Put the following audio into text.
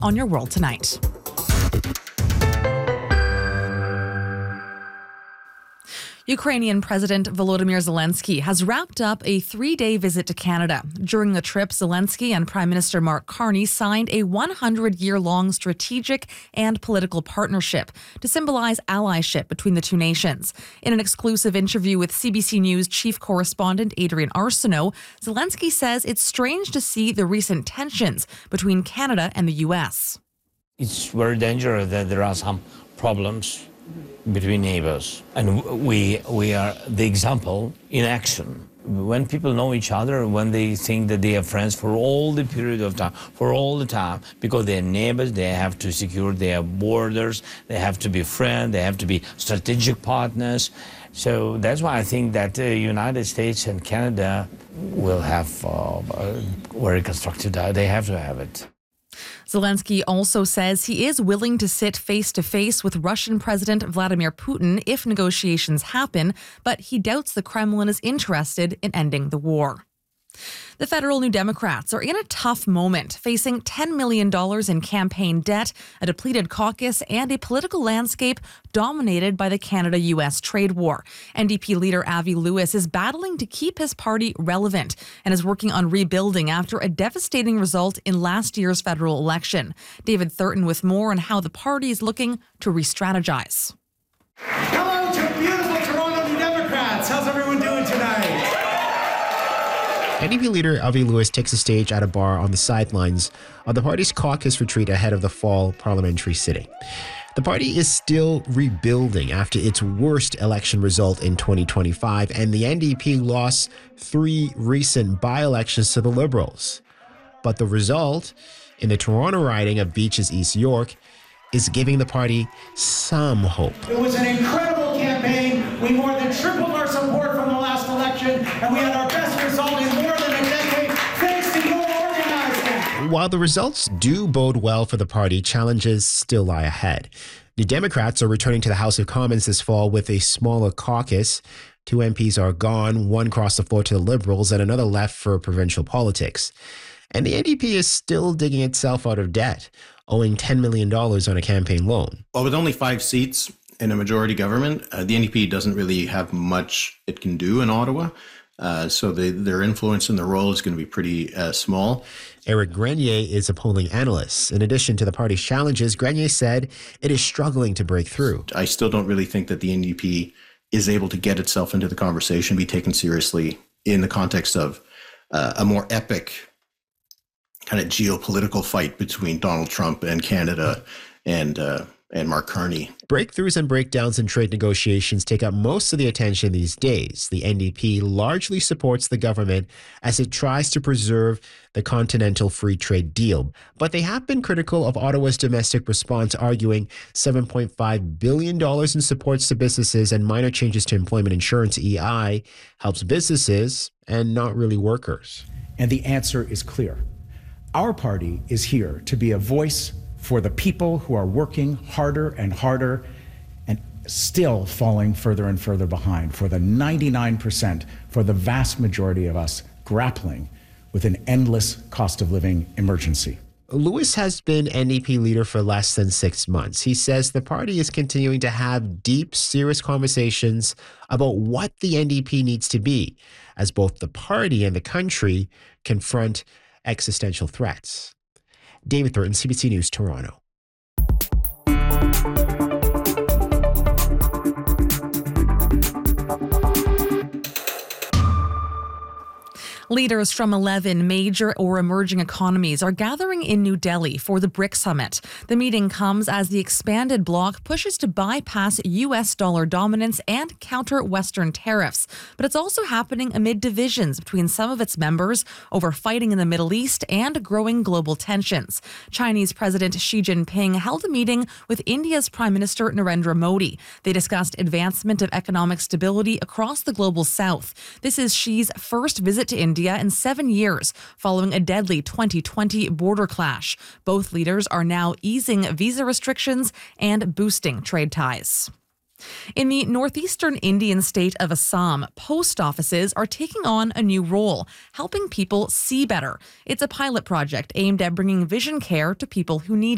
on your World Tonight. Ukrainian President Volodymyr Zelensky has wrapped up a 3-day visit to Canada. During the trip, Zelensky and Prime Minister Mark Carney signed a 100-year-long strategic and political partnership to symbolize allyship between the two nations. In an exclusive interview with CBC News chief correspondent Adrian Arsenault, Zelensky says it's strange to see the recent tensions between Canada and the U.S. It's very dangerous that there are some problems between neighbors. And we are the example in action. When people know each other, when they think that they are friends for all the period of time, for all the time, because they're neighbors, they have to secure their borders, they have to be friends, they have to be strategic partners. So that's why I think that the United States and Canada will have a very constructive dialogue. They have to have it. Zelensky also says he is willing to sit face-to-face with Russian President Vladimir Putin if negotiations happen, but he doubts the Kremlin is interested in ending the war. The federal New Democrats are in a tough moment, facing $10 million in campaign debt, a depleted caucus, and a political landscape dominated by the Canada-U.S. trade war. NDP leader Avi Lewis is battling to keep his party relevant and is working on rebuilding after a devastating result in last year's federal election. David Thurton with more on how the party is looking to re-strategize. Hello to beautiful Toronto New Democrats. How's everyone doing tonight? NDP leader Avi Lewis takes the stage at a bar on the sidelines of the party's caucus retreat ahead of the fall parliamentary sitting. The party is still rebuilding after its worst election result in 2025, and the NDP lost 3 recent by-elections to the Liberals. But the result in the Toronto riding of Beaches East York is giving the party some hope. It was an incredible campaign. We more than tripled our support from the last election, and we had our best result in more than a decade thanks to your organizing. While the results do bode well for the party, challenges still lie ahead. The Democrats are returning to the House of Commons this fall with a smaller caucus. 2 MPs are gone, 1 crossed the floor to the Liberals, and another left for provincial politics. And the NDP is still digging itself out of debt, owing $10 million on a campaign loan. Well, with only 5 seats in a majority government, the NDP doesn't really have much it can do in Ottawa. So their influence in the role is going to be pretty small. Eric Grenier is a polling analyst. In addition to the party's challenges, Grenier said it is struggling to break through. I still don't really think that the NDP is able to get itself into the conversation, be taken seriously in the context of a more epic kind of geopolitical fight between Donald Trump and Canada and Mark Carney. Breakthroughs and breakdowns in trade negotiations take up most of the attention these days. The NDP largely supports the government as it tries to preserve the Continental Free Trade Deal. But they have been critical of Ottawa's domestic response, arguing $7.5 billion in supports to businesses and minor changes to employment insurance, EI, helps businesses and not really workers. And the answer is clear. Our party is here to be a voice for the people who are working harder and harder and still falling further and further behind, for the 99%, for the vast majority of us grappling with an endless cost of living emergency. Lewis has been NDP leader for less than 6 months. He says the party is continuing to have deep, serious conversations about what the NDP needs to be as both the party and the country confront existential threats. David Thurton, CBC News, Toronto. Leaders from 11 major or emerging economies are gathering in New Delhi for the BRICS Summit. The meeting comes as the expanded bloc pushes to bypass U.S. dollar dominance and counter Western tariffs. But it's also happening amid divisions between some of its members over fighting in the Middle East and growing global tensions. Chinese President Xi Jinping held a meeting with India's Prime Minister Narendra Modi. They discussed advancement of economic stability across the global south. This is Xi's first visit to India in 7 years, following a deadly 2020 border clash. Both leaders are now easing visa restrictions and boosting trade ties. In the northeastern Indian state of Assam, post offices are taking on a new role, helping people see better. It's a pilot project aimed at bringing vision care to people who need it.